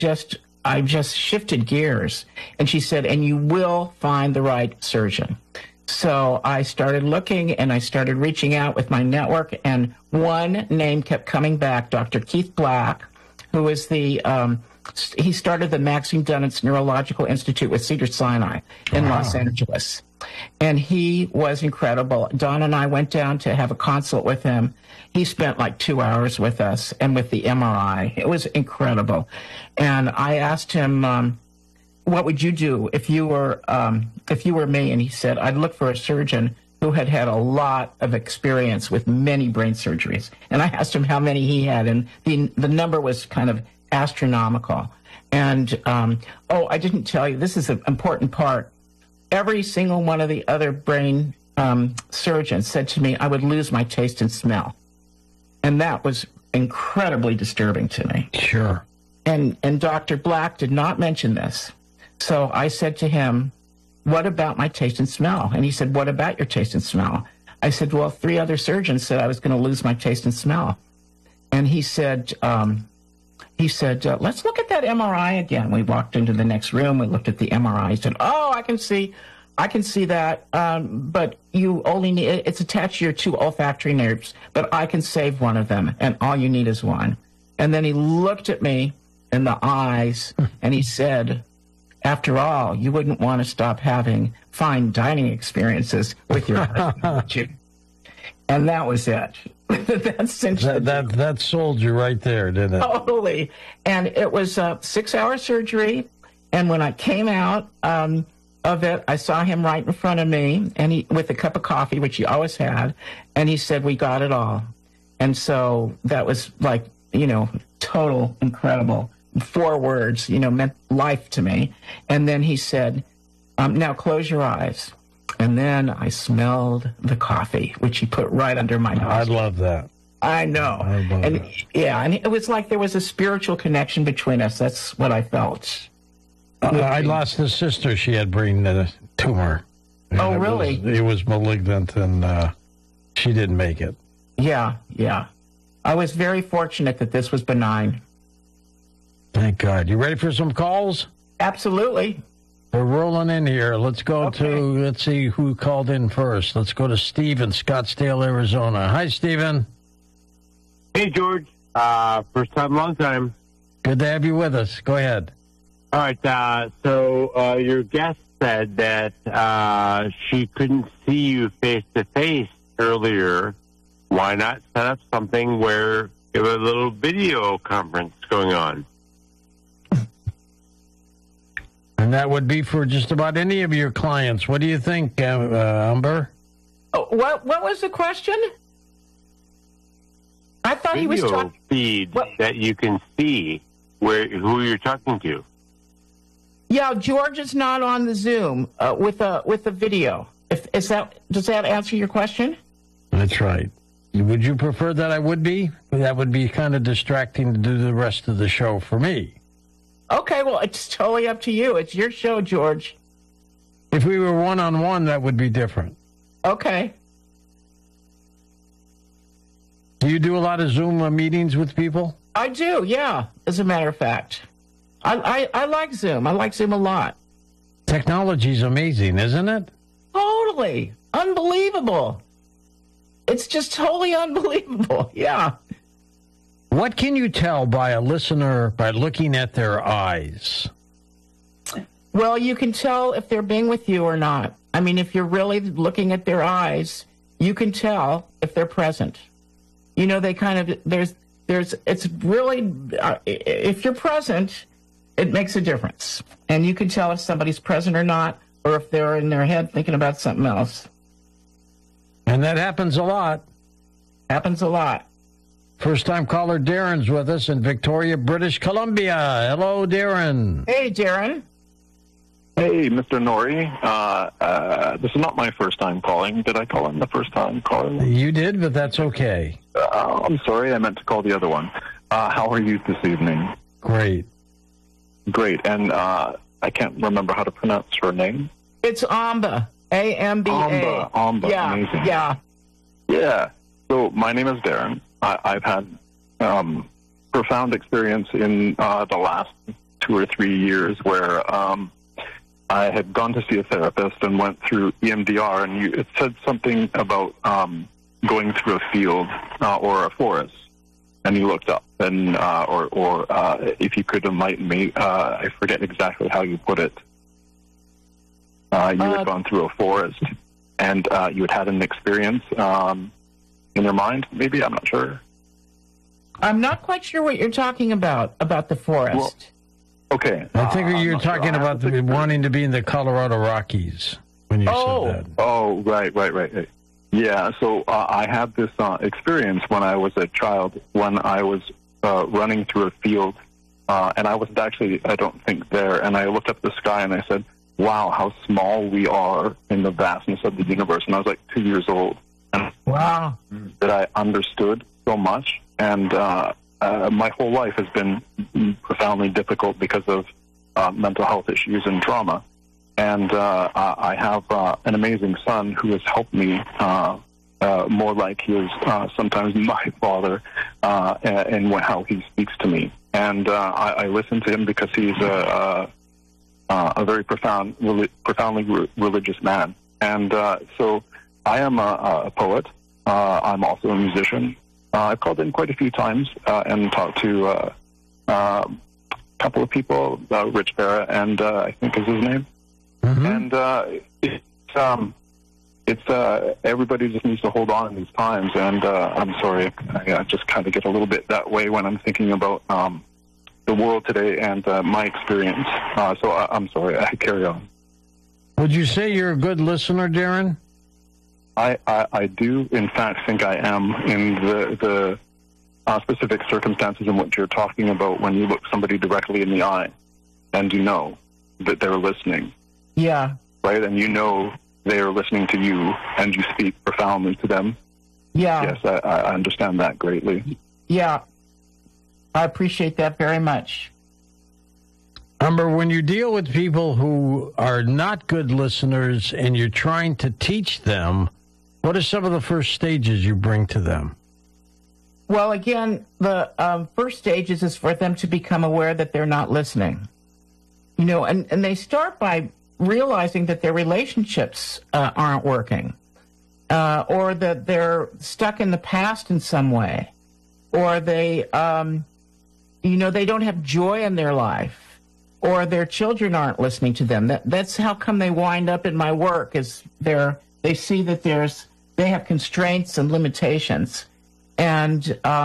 I just shifted gears. And she said, and you will find the right surgeon. So I started looking and I started reaching out with my network, and one name kept coming back, Dr. Keith Black, who is he started the Maxine Dunnett Neurological Institute with Cedars-Sinai in Los Angeles. And he was incredible. Don and I went down to have a consult with him. He spent like 2 hours with us and with the MRI. It was incredible. And I asked him, what would you do if you were me? And he said, I'd look for a surgeon who had had a lot of experience with many brain surgeries. And I asked him how many he had, and the number was kind of astronomical. And, I didn't tell you, this is an important part. Every single one of the other brain surgeons said to me, I would lose my taste and smell. And that was incredibly disturbing to me. Sure. And Dr. Black did not mention this. So I said to him, what about my taste and smell? And he said, what about your taste and smell? I said, well, 3 other surgeons said I was going to lose my taste and smell. And he said, let's look at that MRI again. We walked into the next room. We looked at the MRI. He said, I can see that, but you only need, it's attached to your 2 olfactory nerves, but I can save one of them, and all you need is one. And then he looked at me in the eyes, and he said, after all, you wouldn't want to stop having fine dining experiences with your husband, would you? And that was it. That sold you right there, didn't it? Totally. And it was a 6-hour surgery. And when I came out of it, I saw him right in front of me, and he with a cup of coffee, which he always had, and he said, we got it all. And so that was like, total incredible. 4 words, meant life to me. And then he said, now close your eyes. And then I smelled the coffee, which he put right under my nose. I love that. I know. And it was like there was a spiritual connection between us. That's what I felt. I lost a sister. She had brain tumor. Oh, really? It was malignant, and she didn't make it. Yeah. I was very fortunate that this was benign. Thank God. You ready for some calls? Absolutely. We're rolling in here. Let's go let's see who called in first. Let's go to Steve in Scottsdale, Arizona. Hi, Steven. Hey, George. First time, long time. Good to have you with us. Go ahead. All right. So your guest said that she couldn't see you face-to-face earlier. Why not set up something where you have a little video conference going on? And that would be for just about any of your clients. What do you think, Umber? Oh, what was the question? I thought he was talking... feed that you can see who you're talking to. Yeah, George is not on the Zoom with a video. Does that answer your question? That's right. Would you prefer that I would be? That would be kind of distracting to do the rest of the show for me. Okay, well, it's totally up to you. It's your show, George. If we were one-on-one, that would be different. Okay. Do you do a lot of Zoom meetings with people? I do, yeah, as a matter of fact. I like Zoom. I like Zoom a lot. Technology's amazing, isn't it? Totally. Unbelievable. It's just totally unbelievable, yeah. What can you tell by a listener by looking at their eyes? Well, you can tell if they're being with you or not. I mean, if you're really looking at their eyes, you can tell if they're present. They kind of, it's really, if you're present, it makes a difference. And you can tell if somebody's present or not, or if they're in their head thinking about something else. And that happens a lot. Happens a lot. First-time caller Darren's with us in Victoria, British Columbia. Hello, Darren. Hey, Darren. Hey, Mr. Norrie. This is not my first time calling. Did I call in the first time calling? You did, but that's okay. I'm sorry. I meant to call the other one. How are you this evening? Great. Great. And I can't remember how to pronounce her name. It's Amba. A-M-B-A. Amba. Yeah, amazing. Yeah. So my name is Darren. I've had profound experience in the last 2 or 3 years where I had gone to see a therapist and went through EMDR, and it said something about going through a field or a forest, and you looked up, and or if you could enlighten me, I forget exactly how you put it. You had gone through a forest, and you had an experience in your mind, maybe? I'm not sure. I'm not quite sure what you're talking about the forest. Well, okay. I think you're talking about wanting to be in the Colorado Rockies when you said that. Oh, right. Yeah, so I had this experience when I was a child, when I was running through a field, and I wasn't actually, I don't think, there, and I looked up at the sky and I said, wow, how small we are in the vastness of the universe. And I was like 2 years old. And wow. That I understood so much, and my whole life has been profoundly difficult because of mental health issues and trauma. And I have an amazing son who has helped me more like he is sometimes my father in how he speaks to me. And I listen to him because he's a very profoundly religious man. And so I am a poet. I'm also a musician. I've called in quite a few times and talked to a couple of people, Rich Vera, and I think is his name. Mm-hmm. And it's everybody just needs to hold on in these times. And I'm sorry, I just kind of get a little bit that way when I'm thinking about the world today and my experience. So I'm sorry, I carry on. Would you say you're a good listener, Darren? I do, in fact, think I am in the specific circumstances in which you're talking about when you look somebody directly in the eye and you know that they're listening. Yeah. Right? And you know they are listening to you and you speak profoundly to them. Yeah. Yes, I understand that greatly. Yeah. I appreciate that very much. Amber, when you deal with people who are not good listeners and you're trying to teach them, what are some of the first stages you bring to them? Well, again, the first stages is for them to become aware that they're not listening. You know, and they start by realizing that their relationships aren't working, or that they're stuck in the past in some way, or they, they don't have joy in their life, or their children aren't listening to them. That's how come they wind up in my work, is they see that they have constraints and limitations. And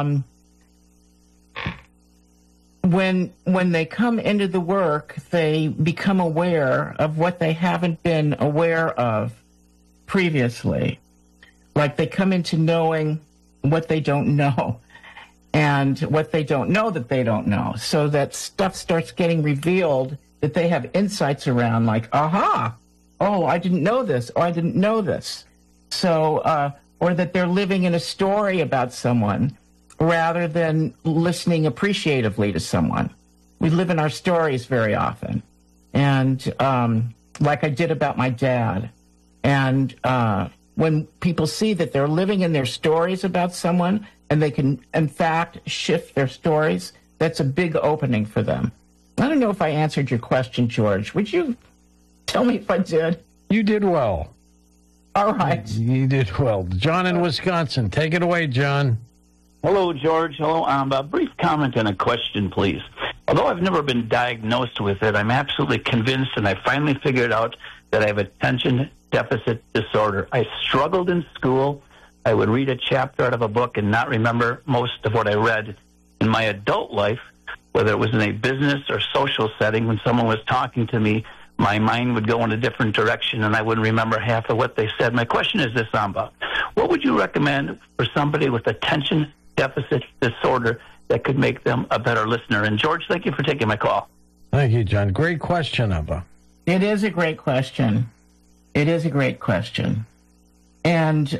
when they come into the work, they become aware of what they haven't been aware of previously. Like they come into knowing what they don't know and what they don't know that they don't know. So that stuff starts getting revealed that they have insights around, like, aha, oh, I didn't know this, or I didn't know this. So, or that they're living in a story about someone rather than listening appreciatively to someone. We live in our stories very often. And like I did about my dad. And when people see that they're living in their stories about someone and they can, in fact, shift their stories, that's a big opening for them. I don't know if I answered your question, George. Would you tell me if I did? You did well. All right. You did well. John in Wisconsin. Take it away, John. Hello, George. Hello. A brief comment and a question, please. Although I've never been diagnosed with it, I'm absolutely convinced, and I finally figured out that I have attention deficit disorder. I struggled in school. I would read a chapter out of a book and not remember most of what I read. In my adult life, whether it was in a business or social setting, when someone was talking to me, my mind would go in a different direction, and I wouldn't remember half of what they said. My question is this, Amba. What would you recommend for somebody with attention deficit disorder that could make them a better listener? And, George, thank you for taking my call. Thank you, John. Great question, Amba. It is a great question. It is a great question. And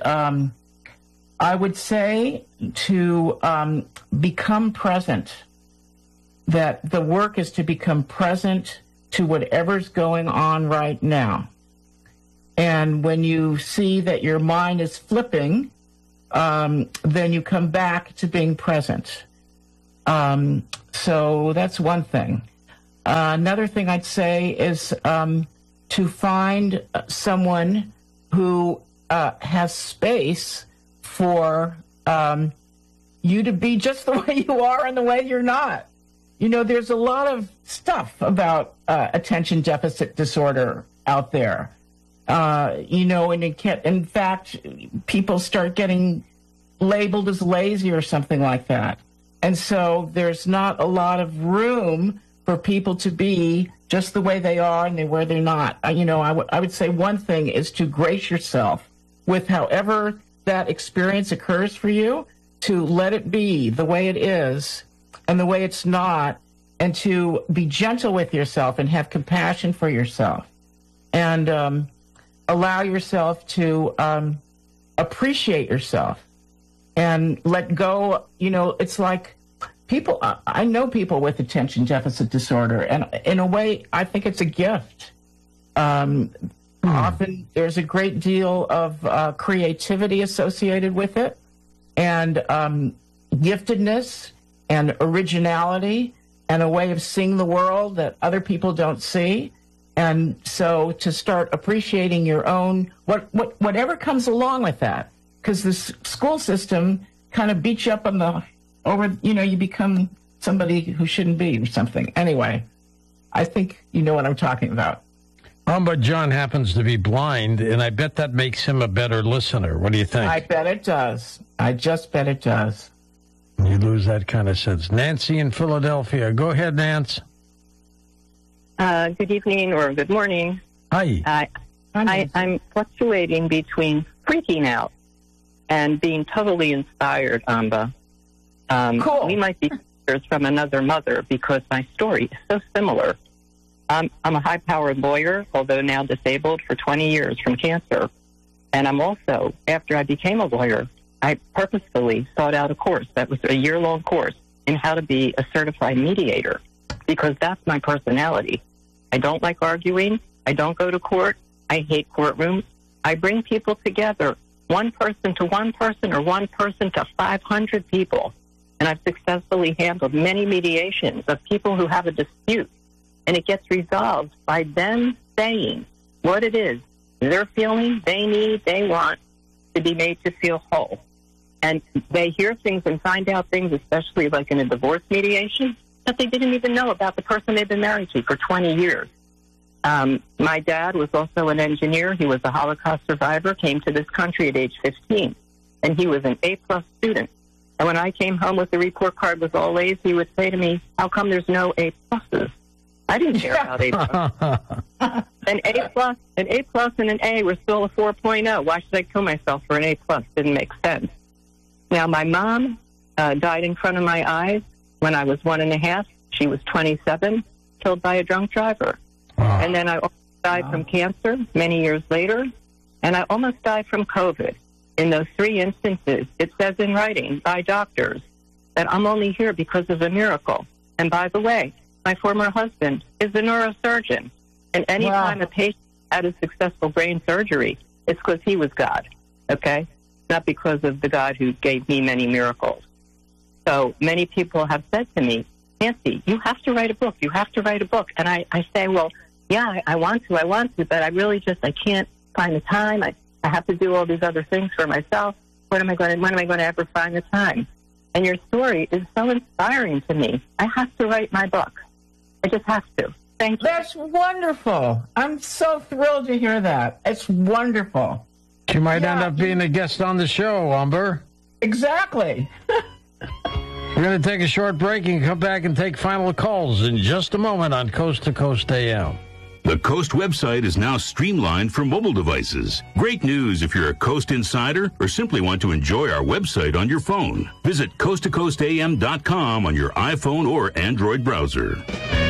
I would say to become present, that the work is to become present to whatever's going on right now. And when you see that your mind is flipping, then you come back to being present. So that's one thing. Another thing I'd say is to find someone who has space for you to be just the way you are and the way you're not. You know, there's a lot of stuff about attention deficit disorder out there. You know, and it can't, in fact, people start getting labeled as lazy or something like that. And so there's not a lot of room for people to be just the way they are and where they're not. You know, I would say one thing is to grace yourself with however that experience occurs for you, to let it be the way it is and the way it's not, and to be gentle with yourself and have compassion for yourself, and allow yourself to appreciate yourself and let go. You know, it's like people, I know people with attention deficit disorder, and in a way, I think it's a gift. Often there's a great deal of creativity associated with it, and giftedness and originality and a way of seeing the world that other people don't see. And so to start appreciating your own, whatever comes along with that, because the school system kind of beats you up on the, you become somebody who shouldn't be or something. Anyway, I think you know what I'm talking about. But John happens to be blind, and I bet that makes him a better listener. What do you think? I bet it does. I just bet it does. You lose that kind of sense. Nancy in Philadelphia. Go ahead, Nance. Good evening or good morning. Hi. I'm fluctuating between freaking out and being totally inspired, Amba. Cool. We might be sisters from another mother because my story is so similar. I'm a high-powered lawyer, although now disabled for 20 years from cancer. And I'm also, after I became a lawyer, I purposefully sought out a course that was a year-long course in how to be a certified mediator, because that's my personality. I don't like arguing. I don't go to court. I hate courtrooms. I bring people together, one person to one person or one person to 500 people. And I've successfully handled many mediations of people who have a dispute. And it gets resolved by them saying what it is they're feeling, they need, they want to be made to feel whole. And they hear things and find out things, especially like in a divorce mediation, that they didn't even know about the person they've been married to for 20 years. My dad was also an engineer. He was a Holocaust survivor, came to this country at age 15, and he was an A-plus student. And when I came home with the report card with all A's, he would say to me, how come there's no A-pluses? I didn't care about A+. An A+, and an A were still a 4.0. Why should I kill myself for an A+? Didn't make sense. Now, my mom died in front of my eyes when I was 1.5. She was 27, killed by a drunk driver. And then I almost died from cancer many years later, and I almost died from COVID. In those 3 instances, it says in writing by doctors that I'm only here because of a miracle. And by the way, my former husband is a neurosurgeon. And any time a patient had a successful brain surgery, it's because he was God, okay? Not because of the God who gave me many miracles. So many people have said to me, Nancy, you have to write a book. You have to write a book. And I say, well, yeah, I want to, but I really I can't find the time. I have to do all these other things for myself. When am I going to ever find the time? And your story is so inspiring to me. I have to write my book. I just have to. Thank you. That's wonderful. I'm so thrilled to hear that. It's wonderful. She might end up being a guest on the show, Umber. Exactly. We're going to take a short break and come back and take final calls in just a moment on Coast to Coast AM. The Coast website is now streamlined for mobile devices. Great news if you're a Coast insider or simply want to enjoy our website on your phone. Visit coasttocoastam.com on your iPhone or Android browser.